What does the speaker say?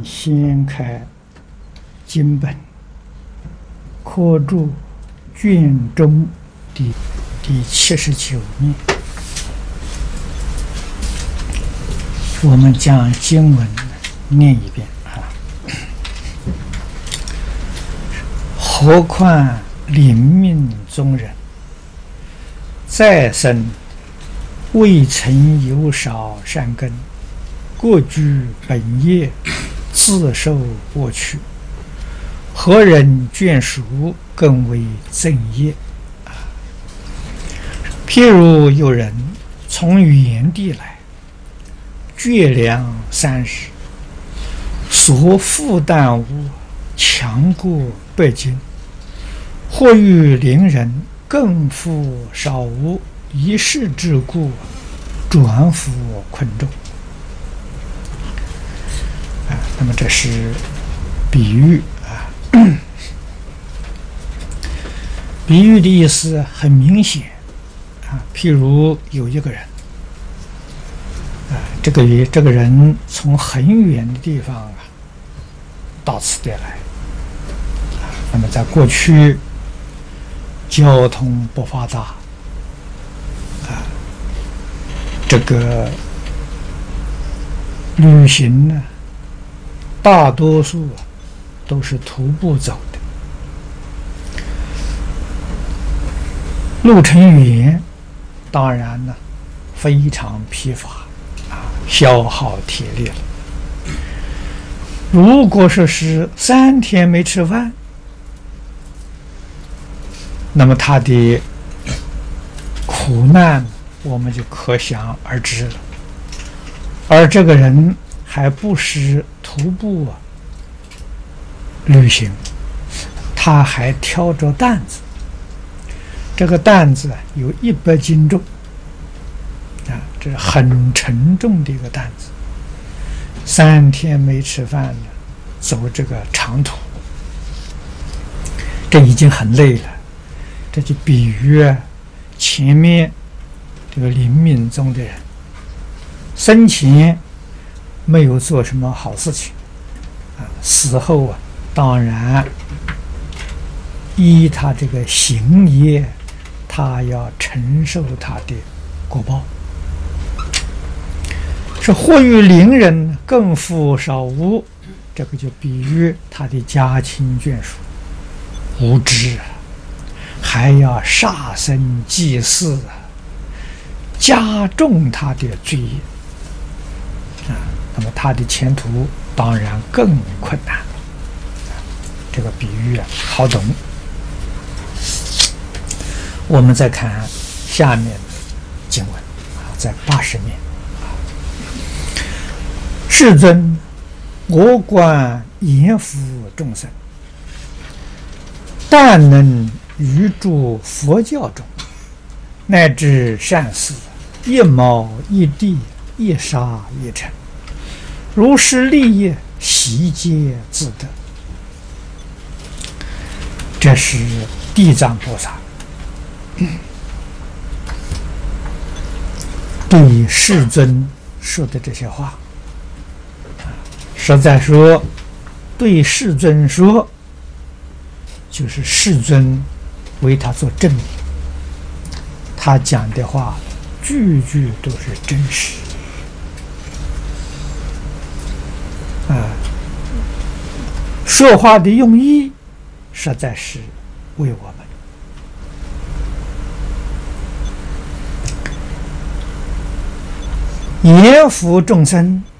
掀开经本，科注卷中的第79面，我们将经文念一遍啊。何况临命中人，再生未曾有少善根，过居本业，自受过去，何人眷属，更为正业譬如有人从远地来，倔粮30，所负担物强过100斤，或遇邻人更负少物，一事之故，转服困众。那么这是比喻啊，比喻的意思很明显啊。譬如有一个人啊，这个人从很远的地方到此地来那么在过去交通不发达这个旅行呢，大多数都是徒步走的，路程远，当然呢非常疲乏消耗体力了。如果说是3天没吃饭，那么他的苦难我们就可想而知了。而这个人还不是徒步旅行，他还挑着担子，这个担子有100斤重这是很沉重的一个担子。3天没吃饭了，走这个长途，这已经很累了。这就比喻前面这个临命中的人，生前没有做什么好事情死后当然依他这个行业，他要承受他的果报。是或遇邻人更负少物，这个就比喻他的家亲眷属无知还要杀生祭祀加重他的罪业那么他的前途当然更困难这个比喻好懂。我们再看下面的经文在80面。世尊，我观严福众生，但能于诸佛教中，乃至善事，一毛一地，一沙一尘，如是利益，悉皆自得。这是地藏菩萨对世尊说的这些话。实在说，对世尊说，就是世尊为他做证明，他讲的话句句都是真实说话的用意实在是为我们严福众生，